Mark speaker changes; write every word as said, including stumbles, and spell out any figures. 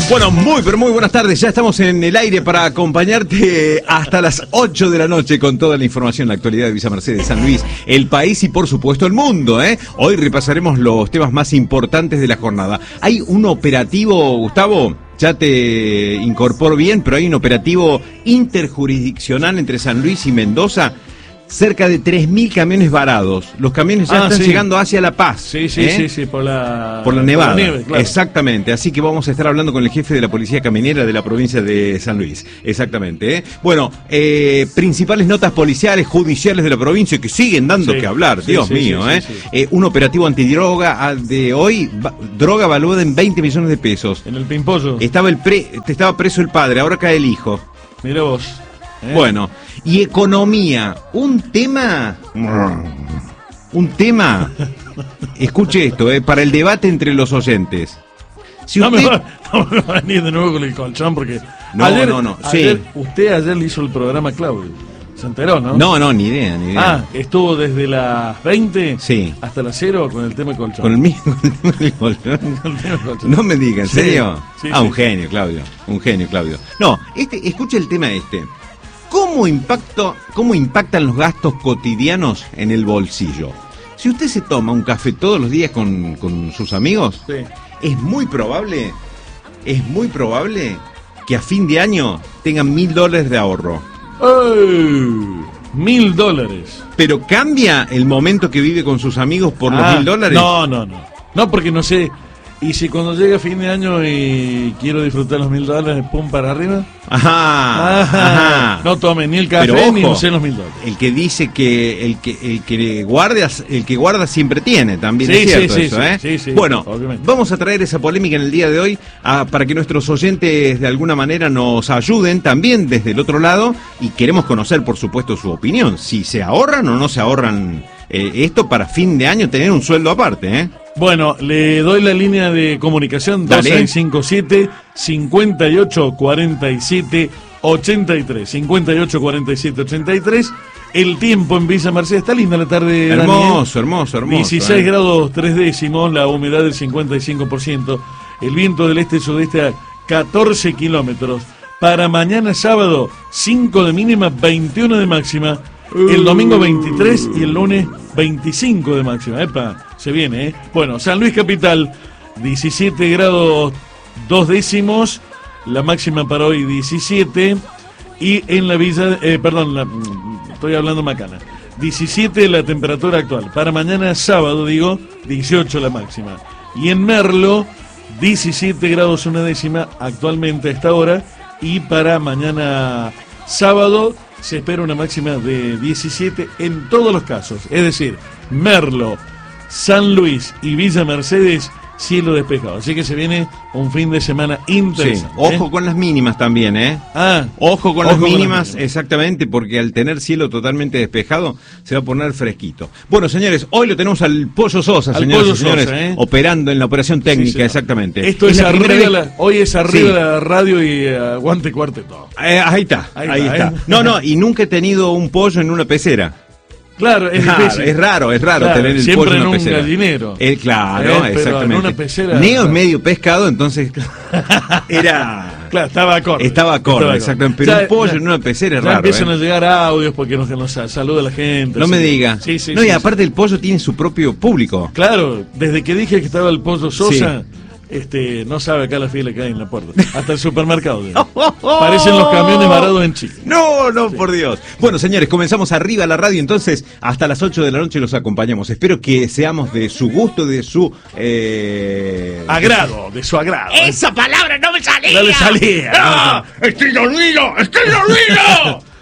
Speaker 1: Bueno, muy pero muy buenas tardes, ya estamos en el aire para acompañarte hasta las ocho de la noche con toda la información, la actualidad de Villa Mercedes, San Luis, el país y por supuesto el mundo, ¿eh? Hoy repasaremos los temas más importantes de la jornada. Hay un operativo, Gustavo, ya te incorporo bien, pero hay un operativo interjurisdiccional entre San Luis y Mendoza. Cerca de tres mil camiones varados. Los camiones ya ah, están sí. llegando hacia La Paz.
Speaker 2: Sí, sí, ¿eh? sí, sí, por la...
Speaker 1: Por la nevada.
Speaker 2: Por la nieve, claro.
Speaker 1: Exactamente. Así que vamos a estar hablando con el jefe de la Policía Camionera de la provincia de San Luis. Exactamente, ¿eh? Bueno, eh, principales notas policiales, judiciales de la provincia que siguen dando sí. que hablar. Sí, Dios sí, mío, sí, ¿eh? Sí, sí. eh? Un operativo antidroga de hoy, va, droga valuada en veinte millones de pesos.
Speaker 2: En el Pimpollo.
Speaker 1: Estaba, el pre, estaba preso el padre, ahora cae el hijo.
Speaker 2: Mirá vos. ¿Eh?
Speaker 1: Bueno, y economía, un tema, un tema, escuche esto, eh, para el debate entre los oyentes.
Speaker 2: Si usted... No me va, no me va a venir de nuevo con el colchón porque
Speaker 1: no,
Speaker 2: ayer,
Speaker 1: no, no,
Speaker 2: ayer,
Speaker 1: sí.
Speaker 2: Usted ayer le hizo el programa a Claudio, se enteró, ¿no?
Speaker 1: No, no, ni idea, ni idea.
Speaker 2: Ah, estuvo desde las veinte
Speaker 1: sí.
Speaker 2: hasta las cero con el tema del colchón.
Speaker 1: Con el mismo colchón. No me diga, ¿en serio? Sí, sí, ah, sí. Un genio, Claudio, un genio, Claudio. No, este, escuche el tema este. ¿Cómo, impacto, ¿Cómo impactan los gastos cotidianos en el bolsillo? Si usted se toma un café todos los días con, con sus amigos, sí. es muy probable, es muy probable que a fin de año tengan mil dólares de ahorro.
Speaker 2: ¡Ay! Mil dólares.
Speaker 1: Pero cambia el momento que vive con sus amigos por
Speaker 2: ah,
Speaker 1: los mil dólares.
Speaker 2: No, no, no. No, porque no sé. Y si cuando llega fin de año y quiero disfrutar los mil dólares, pum para arriba.
Speaker 1: Ajá, ajá.
Speaker 2: No tome ni el café
Speaker 1: pero, ojo,
Speaker 2: ni usé los mil dólares.
Speaker 1: El que dice que el que el que guarda el que guarda siempre tiene, también
Speaker 2: sí,
Speaker 1: es cierto
Speaker 2: sí,
Speaker 1: eso,
Speaker 2: sí,
Speaker 1: ¿eh?
Speaker 2: Sí, sí,
Speaker 1: bueno,
Speaker 2: obviamente.
Speaker 1: Vamos a traer esa polémica en el día de hoy a, para que nuestros oyentes de alguna manera nos ayuden también desde el otro lado y queremos conocer, por supuesto, su opinión. Si se ahorran o no se ahorran eh, esto para fin de año tener un sueldo aparte, ¿eh?
Speaker 2: Bueno, le doy la línea de comunicación dos seis cinco siete, cinco ocho cuatro siete, ocho tres, cinco ocho cuatro siete, ocho tres. El tiempo en Villa Mercedes está linda la tarde.
Speaker 1: Hermoso, Daniel. hermoso, hermoso.
Speaker 2: dieciséis
Speaker 1: eh.
Speaker 2: grados tres décimos, la humedad del cincuenta y cinco por ciento, el viento del este-sudeste a catorce kilómetros. Para mañana sábado, cinco de mínima, veintiuno de máxima. El domingo veintitrés y el lunes veinticinco de máxima. Epa, se viene, ¿eh? Bueno, San Luis Capital, diecisiete grados dos décimos, la máxima para hoy diecisiete, y en la villa, eh, perdón, la, estoy hablando Macana, diecisiete la temperatura actual. Para mañana sábado, digo, dieciocho la máxima. Y en Merlo, diecisiete grados una décima actualmente a esta hora, y para mañana sábado se espera una máxima de diecisiete en todos los casos. Es decir, Merlo, San Luis y Villa Mercedes, cielo despejado. Así que se viene un fin de semana interesante.
Speaker 1: Sí, ojo ¿eh? con las mínimas también, ¿eh?
Speaker 2: Ah,
Speaker 1: ojo con
Speaker 2: ojo
Speaker 1: las
Speaker 2: con
Speaker 1: mínimas,
Speaker 2: las mínimas,
Speaker 1: exactamente, porque al tener cielo totalmente despejado, se va a poner fresquito. Bueno, señores, hoy lo tenemos al Pollo Sosa, al señores
Speaker 2: Pollo
Speaker 1: y señores,
Speaker 2: Sosa, ¿eh?
Speaker 1: operando en la operación técnica,
Speaker 2: sí,
Speaker 1: exactamente.
Speaker 2: Esto es, es arriba, la, hoy es arriba
Speaker 1: sí.
Speaker 2: la radio y uh, aguante cuarteto.
Speaker 1: Eh, ahí está, ahí, ahí está. está. ¿eh? No, no, y nunca he tenido un pollo en una pecera.
Speaker 2: Claro, es
Speaker 1: claro,
Speaker 2: difícil.
Speaker 1: Es raro, es raro
Speaker 2: claro,
Speaker 1: tener el
Speaker 2: siempre
Speaker 1: pollo en
Speaker 2: una
Speaker 1: una
Speaker 2: pecera.
Speaker 1: Siempre
Speaker 2: en un gallinero.
Speaker 1: Eh, claro,
Speaker 2: eh, pero
Speaker 1: exactamente.
Speaker 2: En una pecera,
Speaker 1: Neo es medio pescado, entonces era...
Speaker 2: Claro, estaba acorde.
Speaker 1: Estaba acorde, exactamente. Pero ya, un pollo ya, en una pecera es
Speaker 2: ya
Speaker 1: raro.
Speaker 2: empiezan
Speaker 1: ¿eh?
Speaker 2: a llegar audios porque nos, nos saluda la gente.
Speaker 1: No
Speaker 2: así.
Speaker 1: me diga.
Speaker 2: Sí, sí,
Speaker 1: no,
Speaker 2: sí,
Speaker 1: y
Speaker 2: sí,
Speaker 1: aparte
Speaker 2: sí.
Speaker 1: el pollo tiene su propio público.
Speaker 2: Claro, desde que dije que estaba el Pollo Sosa... Sí. Este, no sabe acá la fila que hay en la puerta. Hasta el supermercado. Parecen los camiones varados en Chile.
Speaker 1: No, no,
Speaker 2: sí.
Speaker 1: por Dios. Bueno, señores, comenzamos arriba la radio. Entonces, hasta las ocho de la noche los acompañamos. Espero que seamos de su gusto, de su... Eh...
Speaker 2: agrado, de su agrado.
Speaker 3: Esa palabra no me salía.
Speaker 2: No le salía.
Speaker 3: ¡No! ¡Estoy dormido! ¡Estoy dormido!